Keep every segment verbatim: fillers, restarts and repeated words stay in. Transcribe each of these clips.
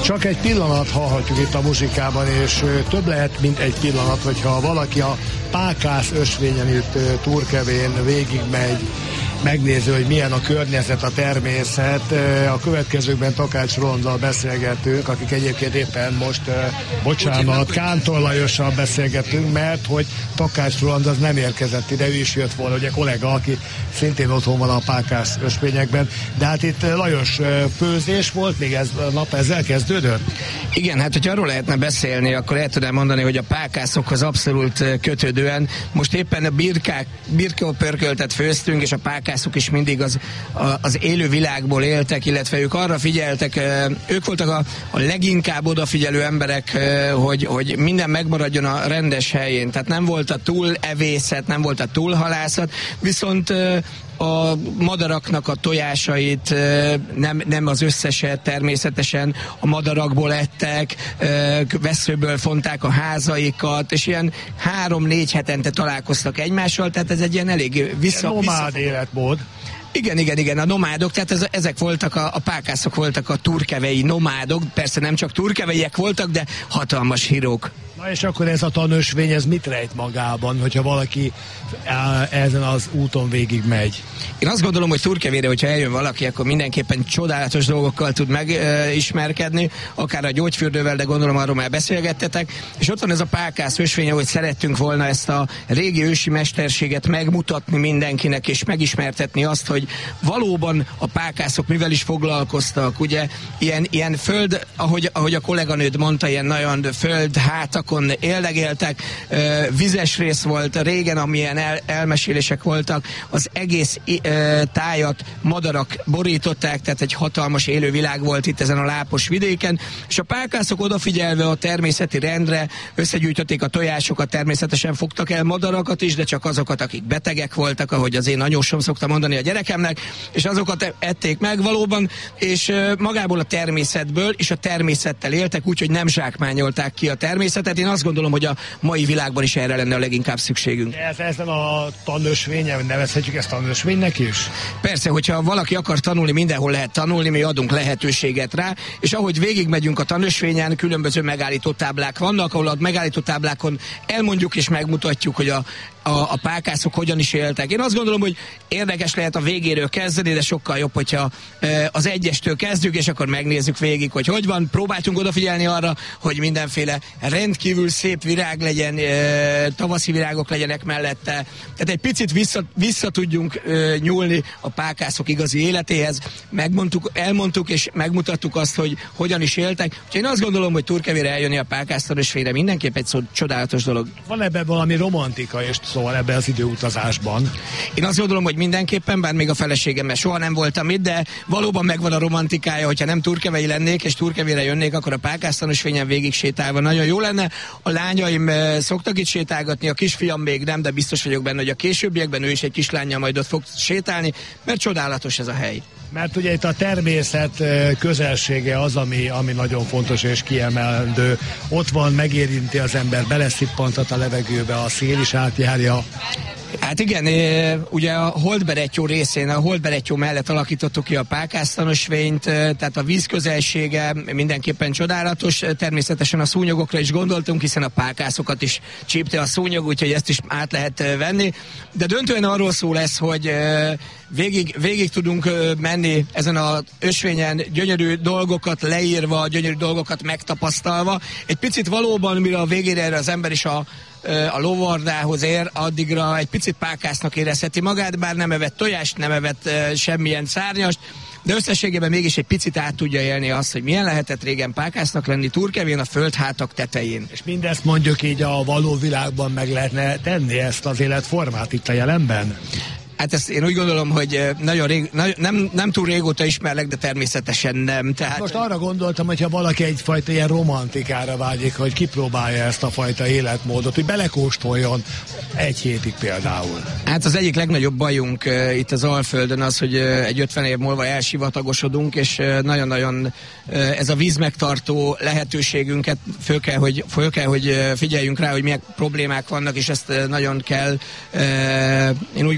Csak egy pillanat hallhatjuk itt a muzsikában, és több lehet, mint egy pillanat, hogyha valaki a Pákász ösvényen itt Turkevén végigmegy, megnézi, hogy milyen a környezet, a természet. A következőkben Takács Rolanddal beszélgetünk, akik egyébként éppen most, bocsánat, Kántor Lajossal beszélgetünk, mert hogy Takács Roland az nem érkezett ide, ő is jött volna, ugye kollega, aki szintén otthon van a Pákász ösvényekben, de hát itt Lajos főzés volt, még ez a nap ezzel kezdődött? Igen, hát hogy arról lehetne beszélni, akkor el tudnám mondani, hogy a pákászokhoz abszolút kötődően most éppen a birkák, birkópörköltet főztünk, és a pákászok is mindig az, az élő világból éltek, illetve ők arra figyeltek, ők voltak a, a leginkább odafigyelő emberek, hogy, hogy minden megmaradjon a rendes helyén, tehát nem volt a túl evészet, nem volt a túlhalászat, viszont a madaraknak a tojásait nem, nem az összeset, természetesen a madarakból ettek, vesszőből fonták a házaikat, és ilyen három-négy hetente találkoztak egymással, tehát ez egy ilyen elég vissza... Nomád életmód. Igen, igen, igen, a nomádok, tehát ez, ezek voltak, a, a pákászok voltak a turkevei nomádok, persze nem csak turkeveiek voltak, de hatalmas hírók. Na és akkor ez a tanösvény, ez mit rejt magában, hogyha valaki ezen az úton végig megy? Én azt gondolom, hogy Turkevére, hogyha eljön valaki, akkor mindenképpen csodálatos dolgokkal tud megismerkedni, akár a gyógyfürdővel, de gondolom arról már beszélgettetek, és ott van ez a Pákász ösvény, ahogy szerettünk volna ezt a régi ősi mesterséget megmutatni mindenkinek, és megismertetni azt, hogy valóban a pákászok mivel is foglalkoztak, ugye ilyen, ilyen föld, ahogy, ahogy a kolléganőd mondta, ilyen nagyon föld hátakon éldegéltek, vizes rész volt régen, amilyen el, elmesélések voltak, az egész tájat madarak borították, tehát egy hatalmas élővilág volt itt ezen a lápos vidéken, és a pákászok odafigyelve a természeti rendre összegyűjtötték a tojásokat, természetesen fogtak el madarakat is, de csak azokat, akik betegek voltak, ahogy az én anyósom szokta mondani a gyerekemnek, és azokat ették meg valóban, és magából a természetből, és a természettel éltek, úgyhogy nem zsákmányolták ki a természetet. Én azt gondolom, hogy a mai világban is erre lenne a leginkább szükségünk. Ez, ezen a tanösvényen nevezhetjük ezt tanösvénynek is? Persze, hogyha valaki akar tanulni, mindenhol lehet tanulni, mi adunk lehetőséget rá, és ahogy végigmegyünk a tanösvényen, különböző megállító táblák vannak, ahol a megállító táblákon elmondjuk és megmutatjuk, hogy a A, a pákászok hogyan is éltek. Én azt gondolom, hogy érdekes lehet a végéről kezdeni, de sokkal jobb, hogyha e, az egyestől kezdjük, és akkor megnézzük végig, hogy hogy van. Próbáltunk odafigyelni arra, hogy mindenféle rendkívül szép virág legyen, e, tavaszi virágok legyenek mellette. Tehát egy picit vissza, vissza tudjunk e, nyúlni a pákászok igazi életéhez. Megmondtuk, elmondtuk, és megmutattuk azt, hogy hogyan is éltek. Úgyhogy én azt gondolom, hogy Turkevére eljönni a pákásztanösvényre mindenképp egy szó, csodálatos dolog. Van ebben valami romantika, és szóval ebben az időutazásban? Én azt gondolom, hogy mindenképpen, bár még a feleségemmel soha nem voltam itt, de valóban megvan a romantikája, hogyha nem turkevei lennék, és Turkevére jönnék, akkor a pákásztanösvényen végig sétálva nagyon jó lenne. A lányaim e, szoktak itt sétálgatni, a kisfiam még nem, de biztos vagyok benne, hogy a későbbiekben ő is egy kislánnyal majd ott fog sétálni, mert csodálatos ez a hely. Mert ugye itt a természet közelsége az, ami, ami nagyon fontos és kiemelendő. Ott van, megérinti az ember, beleszippantat a levegőbe, a szél is átjárja. Hát igen, ugye a Holdberettyó részén, a Holdberettyó mellett alakítottuk ki a pákásztanösvényt, tehát a víz közelsége mindenképpen csodálatos. Természetesen a szúnyogokra is gondoltunk, hiszen a pákászokat is csípte a szúnyog, úgyhogy ezt is át lehet venni. De döntően arról szó lesz, hogy végig, végig tudunk menni ezen az ösvényen, gyönyörű dolgokat leírva, gyönyörű dolgokat megtapasztalva. Egy picit valóban, mire a végére erre az ember is a a lovardához ér, addigra egy picit pákásznak érezheti magát, bár nem evett tojást, nem evett uh, semmilyen szárnyast, de összességében mégis egy picit át tudja élni azt, hogy milyen lehetett régen pákásznak lenni Turkevén a földhátak tetején. És mindezt mondjuk így a való világban meg lehetne tenni, ezt az életformát itt a jelenben? Hát ezt én úgy gondolom, hogy nagyon rég, nem, nem túl régóta ismerlek, de természetesen nem. Tehát... Most arra gondoltam, hogyha valaki egyfajta ilyen romantikára vágyik, hogy kipróbálja ezt a fajta életmódot, hogy belekóstoljon egy hétig például. Hát az egyik legnagyobb bajunk uh, itt az Alföldön az, hogy uh, egy ötven év múlva elsivatagosodunk, és uh, nagyon-nagyon uh, ez a vízmegtartó lehetőségünket föl kell, hogy, föl kell, hogy uh, figyeljünk rá, hogy milyen problémák vannak, és ezt uh, nagyon kell, uh, én úgy gondolom, hogy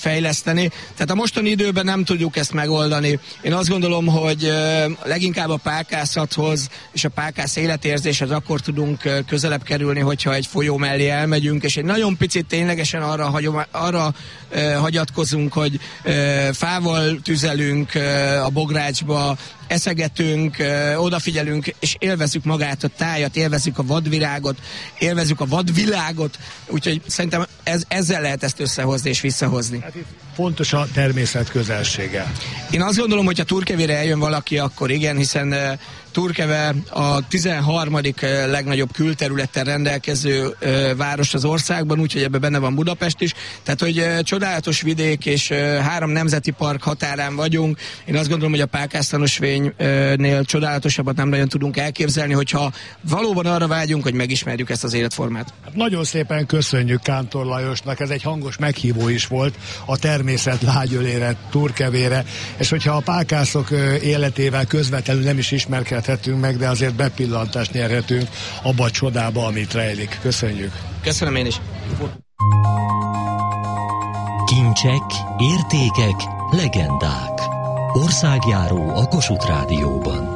fejleszteni. Tehát a mostani időben nem tudjuk ezt megoldani. Én azt gondolom, hogy leginkább a pákászathoz és a pákász életérzéshez akkor tudunk közelebb kerülni, hogyha egy folyó mellé elmegyünk, és egy nagyon picit ténylegesen arra, hagyom, arra hagyatkozunk, hogy fával tüzelünk a bográcsba, eszegetünk, odafigyelünk, és élvezzük magát a tájat, élvezzük a vadvirágot, élvezzük a vadvilágot, úgyhogy szerintem ez, ezzel lehet ezt összehozni és visszahozni. Hát itt fontos a természet közelsége. Én azt gondolom, hogy ha Turkevére eljön valaki, akkor igen, hiszen Turkeve a tizenharmadik legnagyobb külterülettel rendelkező város az országban, úgyhogy ebben benne van Budapest is. Tehát, hogy csodálatos vidék és három nemzeti park határán vagyunk. Én azt gondolom, hogy a Pákásztanosvénynél csodálatosabbat nem nagyon tudunk elképzelni, hogyha valóban arra vágyunk, hogy megismerjük ezt az életformát. Hát nagyon szépen köszönjük Kántor Lajosnak, ez egy hangos meghívó is volt a természet lágyölére, Turkevére, és hogyha a pákászok életével közvetlenül nem is ismerkedhetünk meg, de azért bepillantást nyerhetünk abba a csodába, amit rejlik. Köszönjük. Köszönöm én is. Kincsek, értékek, legendák. Országjáró a Kossuth Rádióban.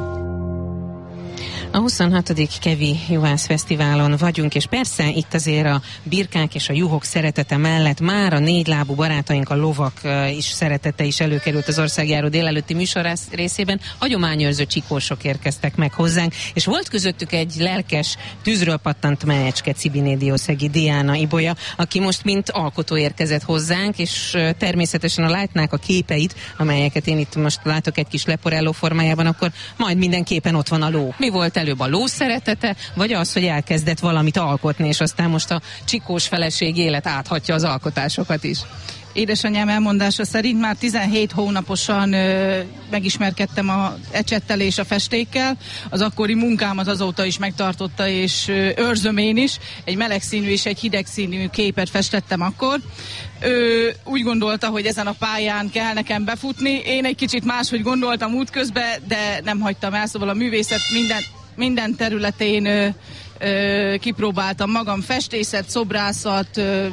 A huszonhatodik Kevi Juhász Fesztiválon vagyunk, és persze itt azért a birkák és a juhok szeretete mellett már a négylábú barátaink, a lovak is szeretete is előkerült az országjáró délelőtti műsor részében. Hagyományőrző csikósok érkeztek meg hozzánk, és volt közöttük egy lelkes, tűzről pattant mecske, Cibinédiószegi Diana Ibolya, aki most mint alkotó érkezett hozzánk, és természetesen a látnák a képeit, amelyeket én itt most látok egy kis leporelló formájában, akkor majd mindenképpen ott van a ló. Mi volt előbb a ló szeretete, vagy az, hogy elkezdett valamit alkotni, és aztán most a csikós feleség élet áthatja az alkotásokat is? Édesanyám elmondása szerint már tizenhét hónaposan ö, megismerkedtem a ecsettel és a festékkel. Az akkori munkámat azóta is megtartotta, és ö, őrzöm én is. Egy meleg színű és egy hideg színű képet festettem akkor. Ő úgy gondolta, hogy ezen a pályán kell nekem befutni. Én egy kicsit máshogy gondoltam útközben, de nem hagytam el, szóval a művészet minden, minden területén ö, ö, kipróbáltam magam. Festészet, szobrászat, ö,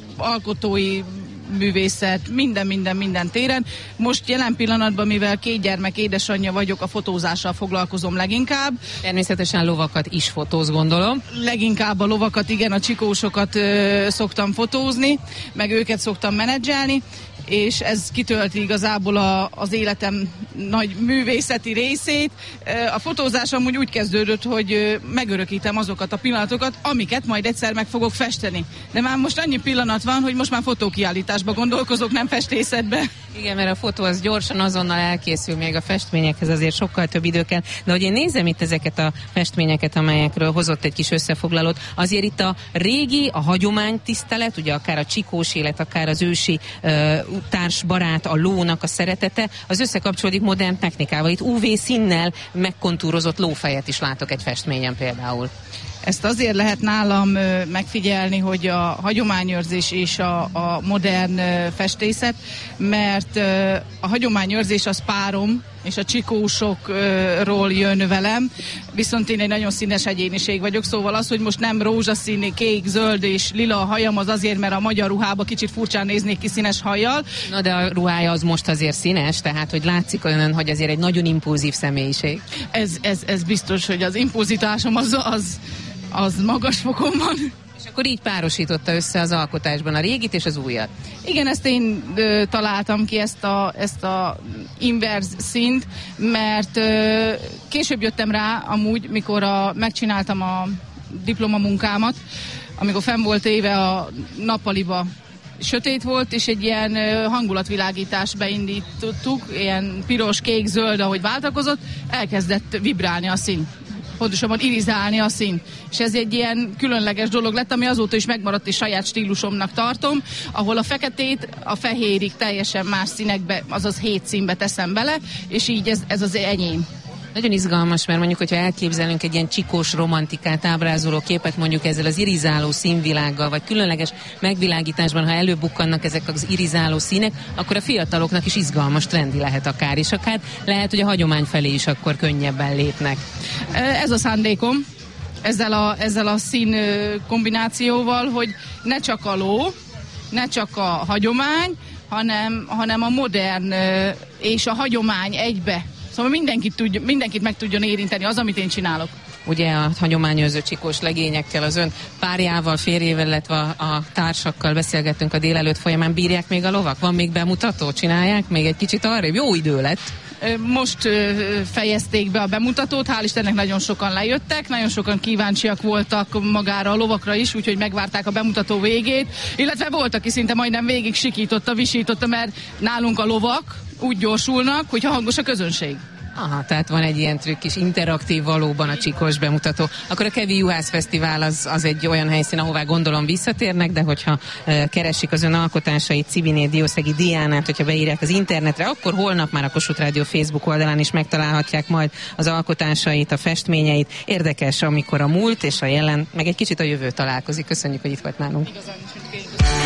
alkotói művészet, minden, minden, minden téren. Most jelen pillanatban, mivel két gyermek édesanyja vagyok, a fotózással foglalkozom leginkább. Természetesen lovakat is fotóz, gondolom. Leginkább a lovakat, igen, a csikósokat ö, szoktam fotózni, meg őket szoktam menedzselni, és ez kitölti igazából a, az életem nagy művészeti részét. A fotózás amúgy úgy kezdődött, hogy megörökítem azokat a pillanatokat, amiket majd egyszer meg fogok festeni. De már most annyi pillanat van, hogy most már fotókiállításba gondolkozok, nem festészetbe. Igen, mert a fotó az gyorsan azonnal elkészül, még a festményekhez azért sokkal több idő kell. De hogy én nézem itt ezeket a festményeket, amelyekről hozott egy kis összefoglalót, azért itt a régi, a hagyománytisztelet, ugye akár a csikós élet, akár az ősi uh, társbarát, a lónak a szeretete, az összekapcsolódik modern technikával. Itt ú vé színnel megkontúrozott lófejet is látok egy festményen például. Ezt azért lehet nálam ö, megfigyelni, hogy a hagyományőrzés és a, a modern ö, festészet, mert ö, a hagyományőrzés az párom, és a csikósokról jön velem, viszont én egy nagyon színes egyéniség vagyok, szóval az, hogy most nem rózsaszín, kék, zöld és lila a hajam, az azért, mert a magyar ruhába kicsit furcsán néznék ki színes hajjal. Na de a ruhája az most azért színes, tehát hogy látszik olyan, hogy azért egy nagyon impulzív személyiség. Ez, ez, ez biztos, hogy az impulzitásom az, az, az magas fokon van. És akkor így párosította össze az alkotásban a régit és az újat. Igen, ezt én ö, találtam ki, ezt a, ezt a inverz színt, mert ö, később jöttem rá amúgy, mikor a, megcsináltam a diplomamunkámat, amikor fenn volt éve a nappaliba, sötét volt, és egy ilyen ö, hangulatvilágítást beindítottuk, ilyen piros, kék, zöld, ahogy váltakozott, elkezdett vibrálni a szín. Pontosabban irizálni a szín. És ez egy ilyen különleges dolog lett, ami azóta is megmaradt, és saját stílusomnak tartom, ahol a feketét a fehérig teljesen más színekbe, azaz hét színbe teszem bele, és így ez, ez az enyém. Nagyon izgalmas, mert mondjuk, hogyha elképzelünk egy ilyen csikós romantikát ábrázoló képet, mondjuk ezzel az irizáló színvilággal, vagy különleges megvilágításban, ha előbukkannak ezek az irizáló színek, akkor a fiataloknak is izgalmas, trendi lehet akár, és akár lehet, hogy a hagyomány felé is akkor könnyebben lépnek. Ez a szándékom, ezzel a, ezzel a szín kombinációval, hogy ne csak a ló, ne csak a hagyomány, hanem, hanem a modern és a hagyomány egybe. Szóval mindenkit, tudj, mindenkit meg tudjon érinteni az, amit én csinálok. Ugye a hagyományőrző csikós legényekkel, az ön párjával, férjével, illetve a, a társakkal beszélgettünk a délelőtt folyamán. Bírják még a lovak? Van még bemutató? Csinálják? Még egy kicsit arrébb? Jó idő lett. Most fejezték be a bemutatót, hál' Istennek nagyon sokan lejöttek, nagyon sokan kíváncsiak voltak magára a lovakra is, úgyhogy megvárták a bemutató végét, illetve volt, aki szinte majdnem végig sikította, visította, mert nálunk a lovak úgy gyorsulnak, hogyha hangos a közönség. Aha, tehát van egy ilyen trükk is, interaktív valóban a csikós bemutató. Akkor a Kevi Juhász Fesztivál az, az egy olyan helyszín, ahová gondolom visszatérnek, de hogyha e, keresik az ön alkotásait, Cibiné Diószegi Diánát, hogyha beírják az internetre, akkor holnap már a Kossuth Rádió Facebook oldalán is megtalálhatják majd az alkotásait, a festményeit. Érdekes, amikor a múlt és a jelen, meg egy kicsit a jövő találkozik. Köszönjük, hogy itt volt nálunk. Igazán,